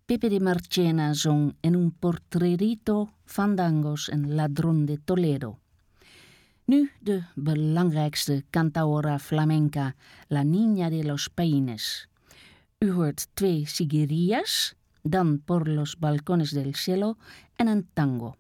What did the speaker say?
Pepe de Marchena zong en un portretito, fandangos en ladrón de Toledo. Nu de belangrijkste cantaora flamenca, La Niña de los Peines. U hoort 2 siguerillas, dan Por los balcones del cielo en een tango.